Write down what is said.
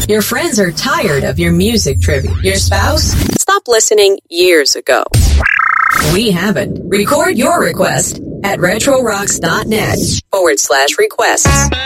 Your friends are tired of your music trivia. Your spouse stopped listening years ago. We haven't. Record your request at retrorocks.net/requests.